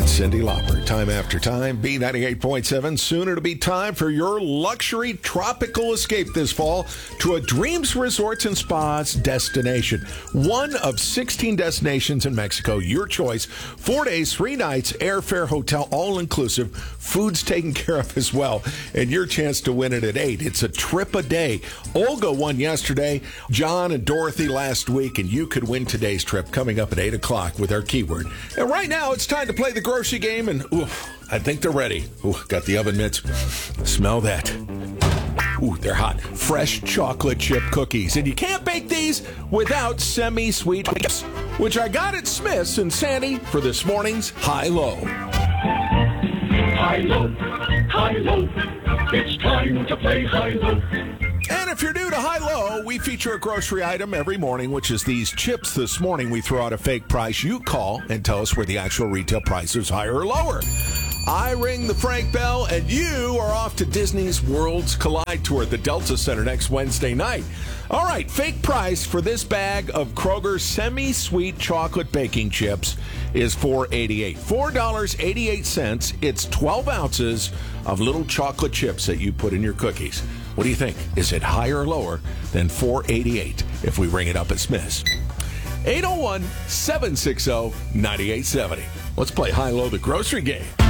and Cyndi Lauper. Time after time, B98.7. Soon it'll be time for your luxury tropical escape this fall to a Dreams Resorts and Spas destination. One of 16 destinations in Mexico. Your choice. 4 days, 3 nights, airfare, hotel, all inclusive. Food's taken care of as well. And your chance to win it at 8. It's a trip a day. Olga won yesterday, John and Dorothy last week, and you could win today's trip coming up at 8 o'clock with our keyword. And right now, it's time to play the grocery game, and I think they're ready. Got the oven mitts. Smell that. They're hot. Fresh chocolate chip cookies. And you can't bake these without semi-sweet chips, which I got at Smith's and Sandy for this morning's High-Low. High-Low, High-Low, it's time to play High-Low. And if you're new to High-Low, we feature a grocery item every morning, which is these chips. This morning, we throw out a fake price. You call and tell us where the actual retail price is, higher or lower. I ring the Frank bell, and you are off to Disney's Worlds Collide Tour at the Delta Center next Wednesday night. All right, fake price for this bag of Kroger semi-sweet chocolate baking chips is $4.88. $4.88. It's 12 ounces of little chocolate chips that you put in your cookies. What do you think? Is it higher or lower than $4.88 if we ring it up at Smith's? 801-760-9870. Let's play High-Low, the grocery game.